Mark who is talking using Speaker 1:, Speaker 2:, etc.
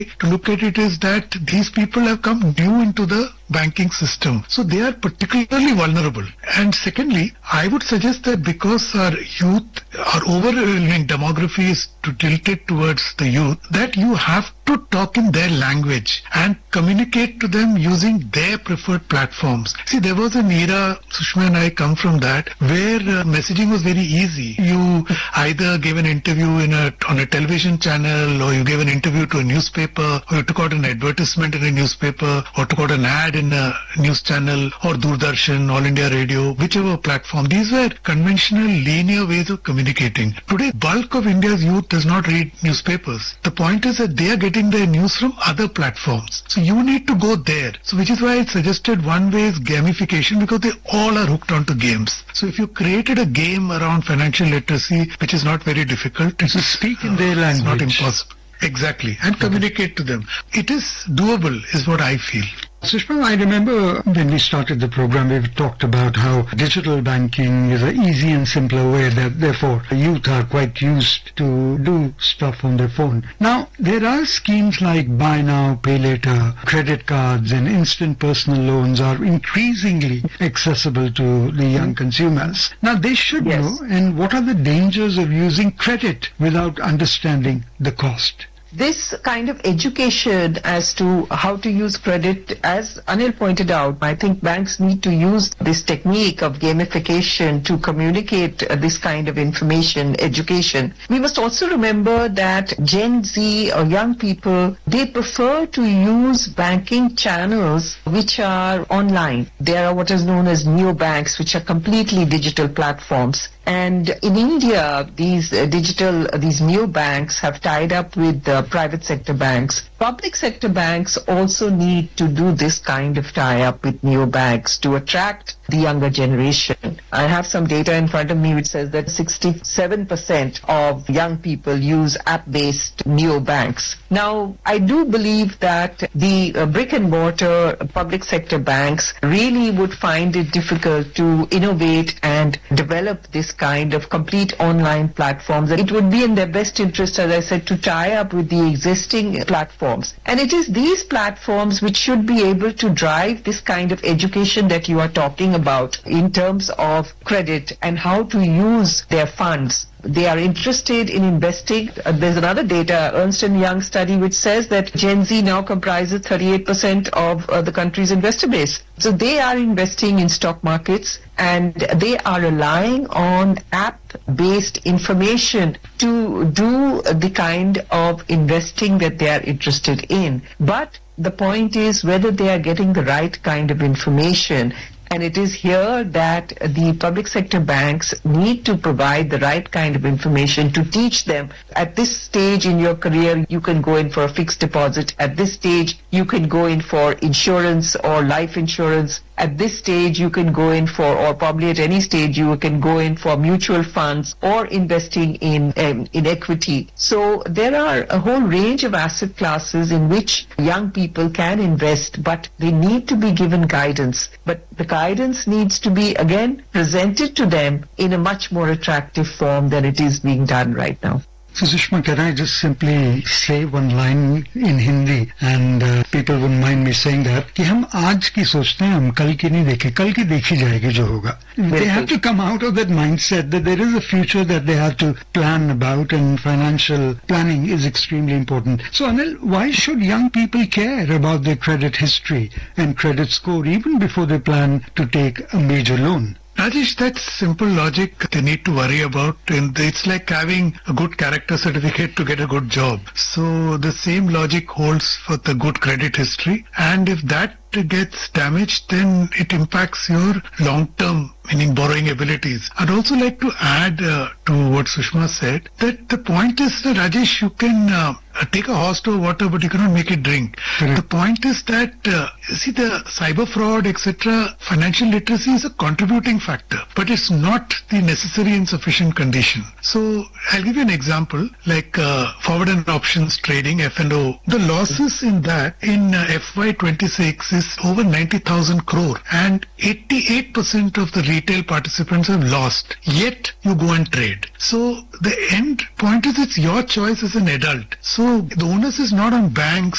Speaker 1: to look at it is that these people have come new into the banking system. So they are particularly vulnerable. And secondly, I would suggest that because our youth, our overwhelming demography is tilted towards the youth, that you have to talk in their language and communicate to them using their preferred platforms. See, there was an era, Sushma and I come from that, where messaging was very easy. You either gave an interview on a television channel, or you gave an interview to a newspaper, or you took out an advertisement in a newspaper, or took out an ad in a news channel, or Doordarshan, All India Radio, whichever platform. These were conventional linear ways of communicating. Today, bulk of India's youth does not read newspapers. The point is that they are getting their news from other platforms. So you need to go there. So which is why I suggested one way is gamification, because they all are hooked onto games. So if you created a game around financial literacy, which is not very difficult,
Speaker 2: to speak in their language.
Speaker 1: It's not impossible. Exactly. And communicate to them. It is doable, is what I feel.
Speaker 2: Sushma, I remember when we started the program, we talked about how digital banking is an easy and simpler way that therefore youth are quite used to do stuff on their phone. Now, there are schemes like buy now, pay later, credit cards and instant personal loans are increasingly accessible to the young consumers. Now, they should know, and what are the dangers of using credit without understanding the cost?
Speaker 3: This kind of education as to how to use credit, as Anil pointed out, I think banks need to use this technique of gamification to communicate this kind of information, education. We must also remember that Gen Z or young people, they prefer to use banking channels which are online. There are what is known as neobanks, which are completely digital platforms. And in India, these neobanks have tied up with private sector banks. Public sector banks also need to do this kind of tie-up with neobanks to attract the younger generation. I have some data in front of me which says that 67% of young people use app-based neobanks. Now, I do believe that the brick and mortar public sector banks really would find it difficult to innovate and develop this kind of complete online platforms. It would be in their best interest, as I said, to tie up with the existing platforms. And it is these platforms which should be able to drive this kind of education that you are talking about in terms of credit and how to use their funds. They are interested in investing. There's another data, Ernst & Young study, which says that Gen Z now comprises 38% of the country's investor base. So they are investing in stock markets and they are relying on app-based information to do the kind of investing that they are interested in. But the point is whether they are getting the right kind of information. And it is here that the public sector banks need to provide the right kind of information to teach them. At this stage in your career, you can go in for a fixed deposit. At this stage, you can go in for insurance or life insurance. At this stage, you can go in for, or probably at any stage, you can go in for mutual funds or investing in equity. So there are a whole range of asset classes in which young people can invest, but they need to be given guidance. But the guidance needs to be, again, presented to them in a much more attractive form than it is being done right now.
Speaker 2: So Sushma, can I just simply say one line in Hindi and people wouldn't mind me saying that कि हम आज की सोचते हैं हम कल की नहीं देखें कल की देखी जाएगी जो होगा. They have to come out of that mindset that there is a future that they have to plan about, and financial planning is extremely important. So Anil, why should young people care about their credit history and credit score even before they plan to take a major loan?
Speaker 1: Rajesh, that's simple logic they need to worry about. And it's like having a good character certificate to get a good job. So the same logic holds for the good credit history. And if that gets damaged, then it impacts your long-term, meaning borrowing abilities. I'd also like to add to what Sushma said, that the point is that, Rajesh, you can take a horse to water, but you cannot make it drink. The point is that, see, the cyber fraud, etc., financial literacy is a contributing factor, but it's not the necessary and sufficient condition. So I'll give you an example, like forward and options trading, F&O. The losses in that in FY26 is over 90,000 crore and 88% of the retail participants have lost. Yet you go and trade. So the end point is it's your choice as an adult. So the onus is not on banks